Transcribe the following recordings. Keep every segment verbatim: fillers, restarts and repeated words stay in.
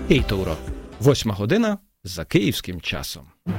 hét óra. Восьма година за київським часом.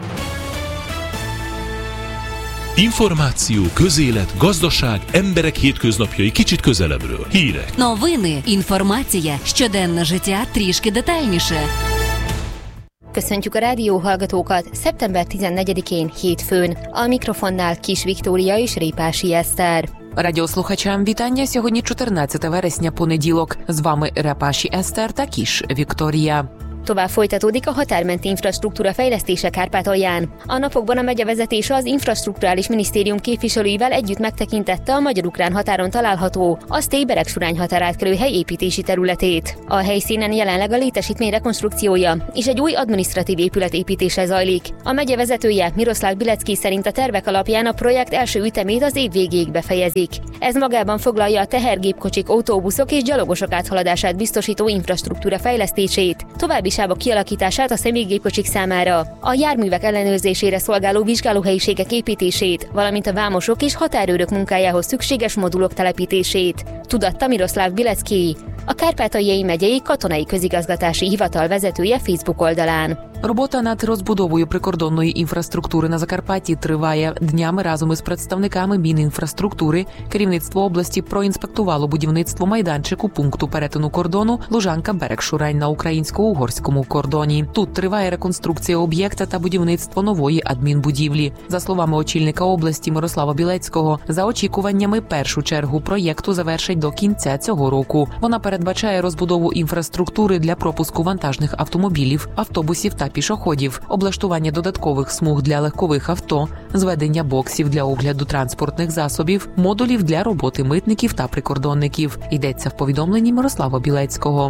Információ, közélet, gazdaság, emberek hétköznapjai kicsit közelebbről. Hírek. Новини, інформація, щоденне життя трішки детальніше. Köszöntjük a rádióhallgatókat szeptember tizennegyedikén hétfőn. A mikrofonnál Kis Viktória és Répási Eszter. Радіослухачам вітання. Сьогодні чотирнадцяте вересня, понеділок. З вами Репаші Eszter та Kis Viktória. Tovább folytatódik a határmenti infrastruktúra fejlesztése Kárpátalján. A napokban a megyevezetése az infrastrukturális minisztérium képviselőivel együtt megtekintette a magyar-ukrán határon található Asztély-Beregsurány határátkelő helyépítési területét. A helyszínen jelenleg a létesítmény rekonstrukciója és egy új adminisztratív épület építése zajlik. A megye vezetője, Miroszláv Bilecki szerint a tervek alapján a projekt első ütemét az év végéig befejezik. Ez magában foglalja a tehergépkocsik, autóbuszok és gyalogosok áthaladását biztosító infrastruktúra fejlesztését, további sávok kialakítását a személygépkocsik számára, a járművek ellenőrzésére szolgáló vizsgálóhelyiségek építését, valamint a vámosok és határőrök munkájához szükséges modulok telepítését, tudatta Miroszláv Bilecki, a Kárpátaljai megyei katonai közigazgatási hivatal vezetője Facebook oldalán. Робота над розбудовою прикордонної інфраструктури на Закарпатті триває. Днями разом із представниками Мінінфраструктури керівництво області проінспектувало будівництво майданчику пункту перетину кордону Лужанка-Берегшурань на українсько-угорському кордоні. Тут триває реконструкція об'єкта та будівництво нової адмінбудівлі. За словами очільника області Мирослава Білецького, за очікуваннями першу чергу проєкту завершать до кінця цього року. Вона передбачає розбудову інфраструктури для пропуску вантажних автомобілів, автобусів та пішоходів, облаштування додаткових смуг для легкових авто, зведення боксів для огляду транспортних засобів, модулів для роботи митників та прикордонників. Йдеться в повідомленні Мирослава Білецького.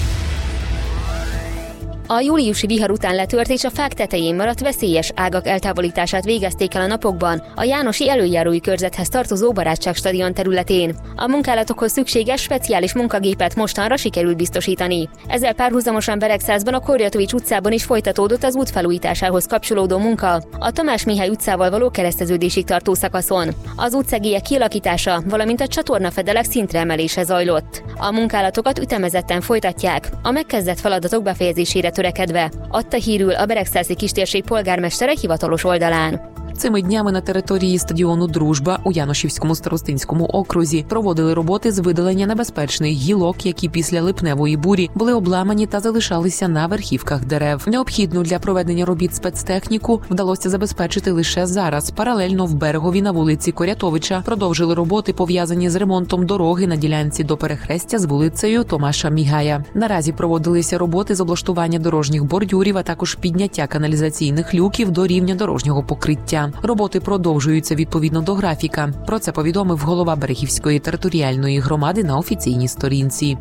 A júliusi vihar után letört és a fák tetején maradt veszélyes ágak eltávolítását végezték el a napokban a Jánosi előjárói körzethez tartozó Barátságstadion területén. A munkálatokhoz szükséges speciális munkagépet mostanra sikerült biztosítani. Ezzel párhuzamosan Beregszázban a Korjatovics utcában is folytatódott az út felújításához kapcsolódó munka a Tamás Mihály utcával való kereszteződésig tartó szakaszon. Az útszegélyek kialakítása, valamint a csatornafedelek szintre emelése zajlott. A munkálatokat ütemezetten folytatják, a megkezdett feladatok befejezésére törekedve, adta hírül a Beregszászi kistérség polgármestere hivatalos oldalán. Цими днями на території стадіону «Дружба» у Яношівському старостинському окрузі проводили роботи з видалення небезпечних гілок, які після липневої бурі були обламані та залишалися на верхівках дерев. Необхідну для проведення робіт спецтехніку вдалося забезпечити лише зараз. Паралельно в Берегові на вулиці Корятовича продовжили роботи, пов'язані з ремонтом дороги на ділянці до перехрестя з вулицею Томаша Мігая. Наразі проводилися роботи з облаштування дорожніх бордюрів, а також підняття каналізаційних люків до рівня дорожнього покриття. Роботи продовжуються відповідно до графіка. Про це повідомив голова Берегівської територіальної громади на офіційній сторінці.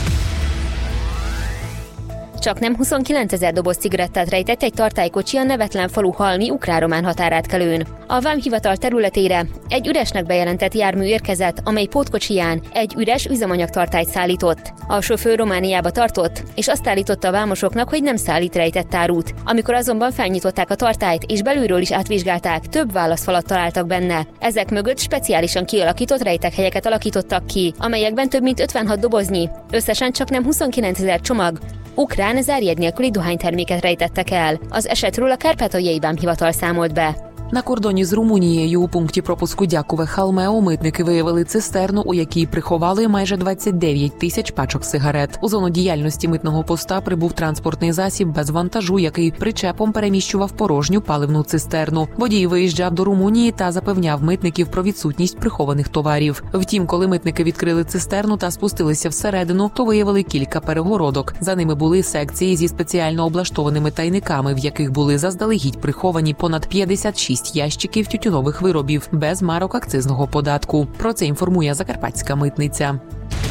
Csaknem huszonkilencezer doboz cigarettát rejtett egy tartálykocsi a nevetlen falu halmi ukrán-román határátkelőn. A vámhivatal területére egy üresnek bejelentett jármű érkezett, amely pótkocsiján egy üres üzemanyagtartályt szállított. A sofőr Romániába tartott, és azt állította a vámosoknak, hogy nem szállít rejtett árut. Amikor azonban felnyitották a tartályt, és belülről is átvizsgálták, több válaszfalat találtak benne. Ezek mögött speciálisan kialakított rejtekhelyeket alakítottak ki, amelyekben több mint ötvenhat doboznyi, összesen csaknem huszonkilencezer csomag ukrán zárjegy nélküli dohányterméket rejtettek el. Az esetről a Kárpátaljai Vámhivatal számolt be. На кордоні з Румунією у пункті пропуску Дякове-Халмео митники виявили цистерну, у якій приховали майже двадцять дев'ять тисяч пачок сигарет. У зону діяльності митного поста прибув транспортний засіб без вантажу, який причепом переміщував порожню паливну цистерну. Водій виїжджав до Румунії та запевняв митників про відсутність прихованих товарів. Втім, коли митники відкрили цистерну та спустилися всередину, то виявили кілька перегородок. За ними були секції зі спеціально облаштованими тайниками, в яких були заздалегідь приховані понад п'ятдесят шість ящиків тютюнових виробів без марок акцизного податку. Про це інформує Закарпатська митниця.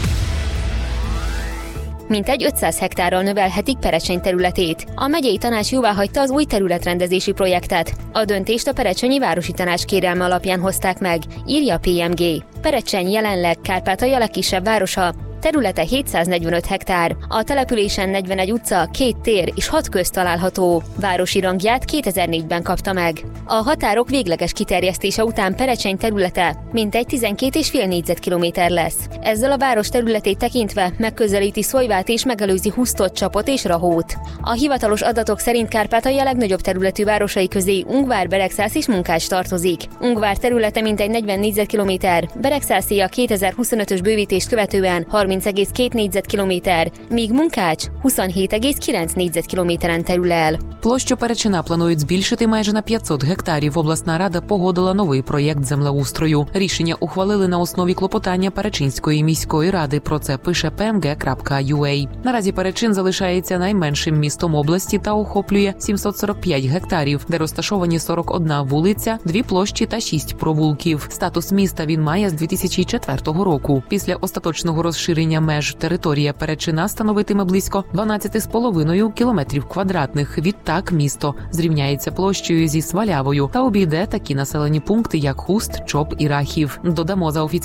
Mintegy ötszáz hektárral növelhetik Perecseny területét. A megyei tanács jóváhagyta az új területrendezési projektet. A döntést a Perecsenyi Városi Tanács kérelme alapján hozták meg, írja a pé em gé. Perecseny jelenleg Kárpátalja legkisebb városa, területe hétszáznegyvenöt hektár. A településen negyvenegy utca, két tér és hat köz található. Városi rangját kétezer-négyben kapta meg. A határok végleges kiterjesztése után Perecseny területe mintegy tizenkét egész öt négyzetkilométer lesz. Ezzel a város területét tekintve megközelíti Szolyvát és megelőzi Husztot, Csapot és Rahót. A hivatalos adatok szerint Kárpátalja legnagyobb területű városai közé Ungvár, Beregszász és Munkács tartozik. Ungvár területe mintegy negyven négyzetkilométer, Beregszászé a kétezer-huszonötös bővítést követően harminc egész két négyzetkilométer, míg Munkács huszonhét egész kilenc négyzetkilométeren terül el. Площу Перечина планують збільшити майже на п'ятсот гектарів. Обласна рада погодила новий проєкт землеустрою. Рішення ухвалили на основі клопотання Перечинської міської ради. Про це пише пі ем ге крапка ю а. Наразі Перечин залишається найменшим містом області та охоплює сімсот сорок п'ять гектарів, де розташовані сорок одна вулиця, дві площі та шість провулків. Статус міста він має з дві тисячі четвертого року. Після остаточного розширення меж територія Перечина становитиме близько дванадцять цілих п'ять десятих кілометрів квадратних. Відтак місто зрівняється площею зі Свалявою та обійде такі населені пункти, як Хуст, Чоп і Рахів. Додамо, за офіційною